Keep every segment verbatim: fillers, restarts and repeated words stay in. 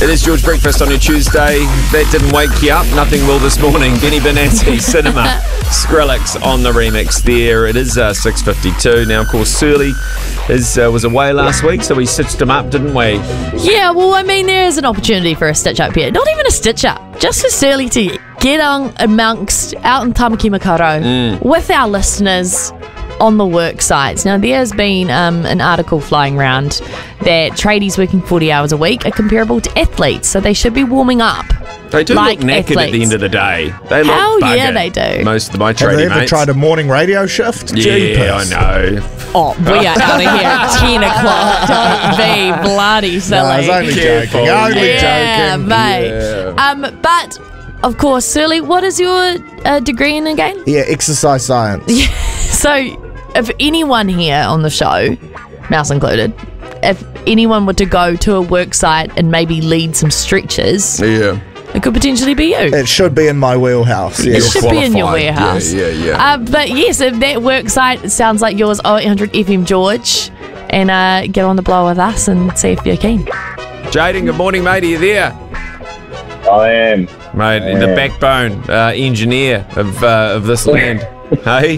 It is George Breakfast on your Tuesday. That didn't wake you up. Nothing will this morning. Benny Benassi, Cinema, Skrillex on the remix there. It is uh, six fifty-two. Now, of course, Surly is, uh, was away last week, so we stitched him up, didn't we? Yeah, well, I mean, there is an opportunity for a stitch-up here. Not even a stitch-up, just for Surly to get on amongst, out in Tamaki Makaurau mm. with our listeners on the work sites. Now, there's been um, an article flying around that tradies working forty hours a week are comparable to athletes, so they should be warming up. They do like look knackered athletes. at the end of the day. They look Hell buggered. yeah, they do. Most of my tradie Have they ever mates. tried a morning radio shift? Yeah, Jeepers. I know. Oh, we are out of here at ten o'clock. Don't be bloody silly. No, I was only Careful. joking. Only yeah, joking. mate. Yeah. Um, but, of course, Surly, what is your uh, degree in again? Yeah, exercise science. So, if anyone here on the show, Mouse included, if anyone were to go to a work site and maybe lead some stretches, Yeah. it could potentially be you. It should be in my wheelhouse. It Yes. should be in your qualified. warehouse. Yeah, yeah, yeah. Uh, but yes, if that work site sounds like yours, oh eight hundred F M George, and uh, get on the blow with us and see if you're keen. Jaden, good morning, mate. Are you there? I am. Mate, I the am. backbone uh, engineer of uh, of this land. Hey?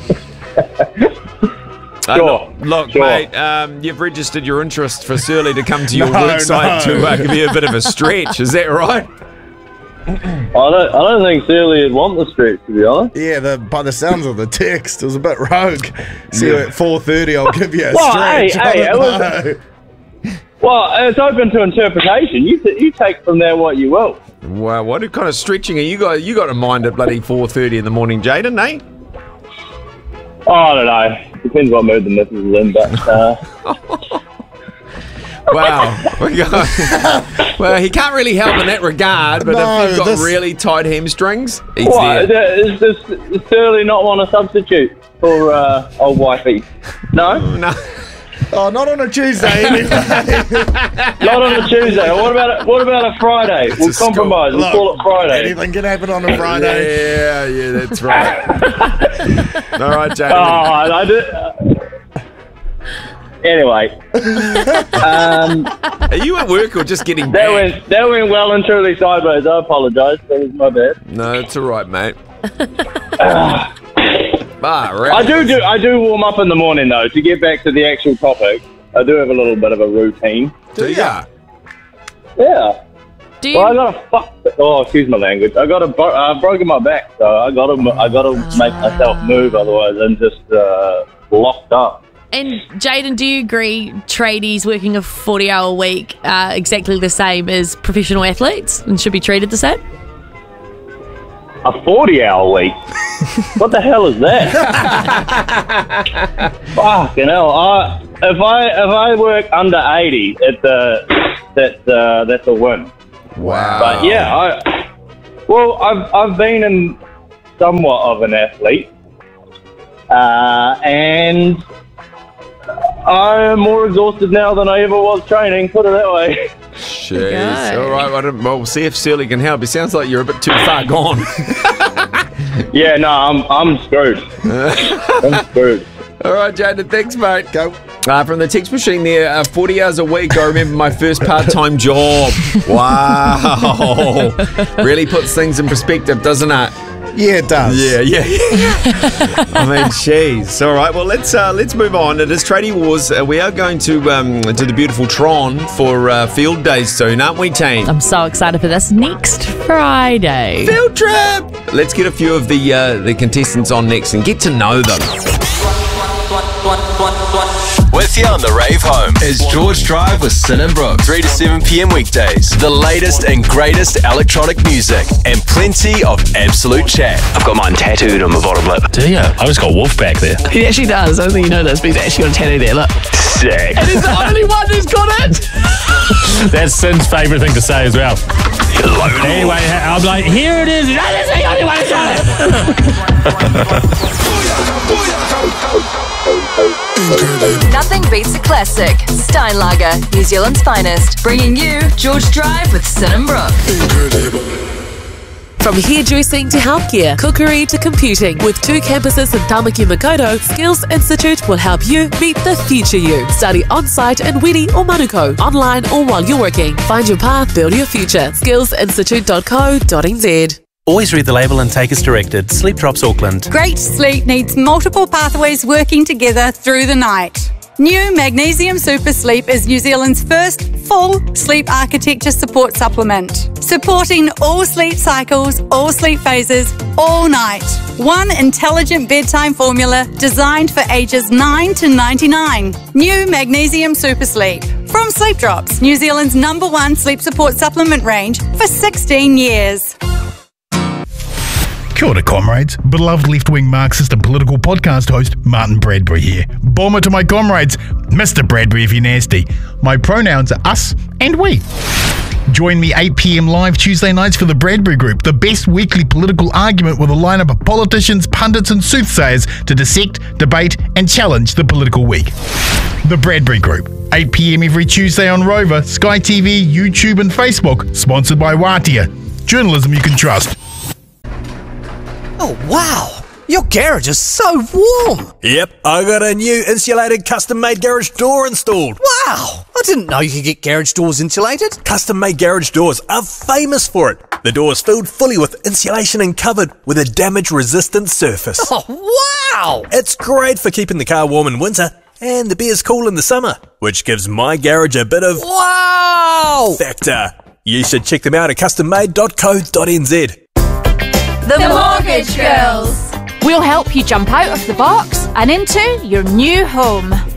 Uh, Sure, look, look sure. mate, um, you've registered your interest for Surly to come to your No, work site no. to uh, give you a bit of a stretch. Is that right? I don't. I don't think Surly would want the stretch, to be honest. Yeah, the, by the sounds of the text, it was a bit rogue. See, Yeah. at four thirty, I'll give you a Well, stretch. hey, I hey, don't it was- know. Well, it's open to interpretation. You t- you take from there what you will. Wow, what kind of stretching are you got? You got a mind at bloody four thirty in the morning, Jaden, eh? Oh, I don't know. Depends what mood the missus is in, but uh, Wow. We got- well, he can't really help in that regard, but No, if you've got this- really tight hamstrings, he's what? there. Is, is, does Surly not want a substitute for uh, old wifey? No, No. Oh, not on a Tuesday anyway. not on a Tuesday. What about a, what about a Friday? We'll a school. compromise. We'll Look, call it Friday. Anything can happen on a Friday. Yeah, yeah, that's right. All right, Jaden. Oh, I did. Anyway, um, Are you at work or just getting that back? went that went well and truly sideways. I apologise. That was my bad. No, it's all right, mate. Ah, right. I do do I do warm up in the morning though. To get back to the actual topic, I do have a little bit of a routine. Do ya? Yeah. Do you? Well, I got a fuck. Oh, excuse my language. I got a. Bro- I've broken my back, so I got to. I got to make myself move, otherwise I'm just uh, locked up. And Jaden, do you agree tradies working a forty-hour week are exactly the same as professional athletes and should be treated the same? A forty-hour week. What the hell is that? Fucking hell! I, if I if I work under eighty, it's a that's uh, that's a win. Wow. But yeah, I well, I've I've been in somewhat of an athlete, uh, and I'm more exhausted now than I ever was training. Put it that way. Jeez. Okay. All right, well, I don't- well, we'll see if Surly can help. It sounds like you're a bit too far gone. Yeah, no, I'm I'm screwed. I'm screwed. All right, Jaden, thanks, mate. Go. Uh, from the text machine there, uh, forty hours a week, I remember my first part-time job. Wow. Really puts things in perspective, doesn't it? Yeah, it does. Yeah, yeah, yeah. I mean, jeez. All right, well, let's uh, let's move on. It is Tradie Wars. Uh, we are going to um, to the beautiful Tron for uh, field days soon, aren't we, team? I'm so excited for this next Friday. Field trip! Let's get a few of the uh, the contestants on next and get to know them. With you on the rave home is George Drive with Sin and Brooks. three to seven p.m. weekdays. The latest and greatest electronic music and plenty of absolute chat. I've got mine tattooed on my bottom lip. Do you? I just got Wolf back there. He actually does. I don't think you know this, but he's actually got a tattoo there. Look. Sick. And he's the only one who's got it. That's Sin's favourite thing to say as well. Anyway, I'm like, here it is. That is the only one who's got it. Nothing beats a classic. Steinlager, New Zealand's finest. Bringing you George Drive with Sin and Brooke. From hairdressing to healthcare, cookery to computing. With two campuses in Tamaki Makaurau, Skills Institute will help you meet the future you. Study on-site in Wiri or Manukau, online or while you're working. Find your path, build your future. skills institute dot co dot n z. Always read the label and take as directed. Sleep Drops Auckland. Great sleep needs multiple pathways working together through the night. New Magnesium Super Sleep is New Zealand's first full sleep architecture support supplement, supporting all sleep cycles, all sleep phases, all night. One intelligent bedtime formula designed for ages nine to ninety-nine. New Magnesium Super Sleep. From Sleep Drops, New Zealand's number one sleep support supplement range for sixteen years. Kia ora, comrades. Beloved left-wing Marxist and political podcast host Martin Bradbury here. Bomber to my comrades, Mister Bradbury if you're nasty. My pronouns are us and we. Join me eight p.m. live Tuesday nights for the Bradbury Group, the best weekly political argument with a lineup of politicians, pundits and soothsayers to dissect, debate and challenge the political week. The Bradbury Group, eight p.m. every Tuesday on Rover, Sky T V, YouTube and Facebook. Sponsored by Watia. Journalism you can trust. Oh, wow. Your garage is so warm. Yep, I got a new insulated custom-made garage door installed. Wow. I didn't know you could get garage doors insulated. Custom-made garage doors are famous for it. The door is filled fully with insulation and covered with a damage-resistant surface. Oh, wow. It's great for keeping the car warm in winter and the beers cool in the summer, which gives my garage a bit of wow factor. You should check them out at custom made dot co dot n z. The Mortgage Girls. We'll help you jump out of the box and into your new home.